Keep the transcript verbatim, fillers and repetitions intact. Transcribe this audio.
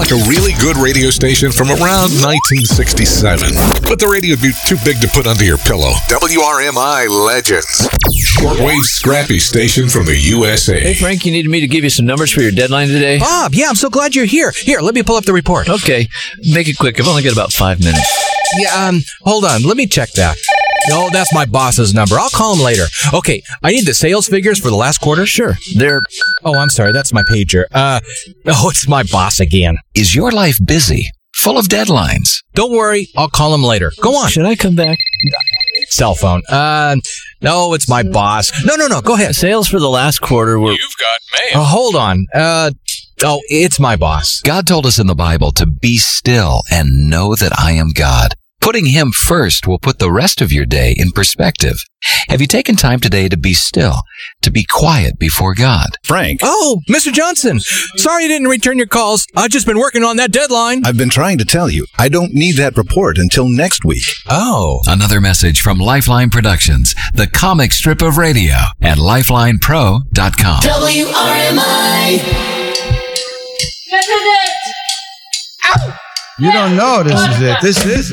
like a really good radio station from around nineteen sixty-seven. But the radio would be too big to put under your pillow. W R M I Legends. Shortwave scrappy station from the U S A. Hey, Frank, you needed me to give you some numbers for your deadline today? Bob, yeah, I'm so glad you're here. Here, let me pull up the report. Okay, make it quick. I've only got about five minutes. Yeah, um, hold on. Let me check that. No, that's my boss's number. I'll call him later. Okay, I need the sales figures for the last quarter. Sure. They're... Oh, I'm sorry. That's my pager. Uh, oh, it's my boss again. Is your life busy? Full of deadlines? Don't worry. I'll call him later. Go on. Should I come back? Cell phone. Uh, no, it's my boss. No, no, no. Go ahead. Sales for the last quarter were... You've got mail. Uh, hold on. Uh, oh, it's my boss. God told us in the Bible to be still and know that I am God. Putting Him first will put the rest of your day in perspective. Have you taken time today to be still, to be quiet before God? Frank. Oh, Mister Johnson. Sorry I didn't return your calls. I've just been working on that deadline. I've been trying to tell you, I don't need that report until next week. Oh. Another message from Lifeline Productions, the comic strip of radio at lifeline pro dot com. W R M I. You don't know this is it. This is it.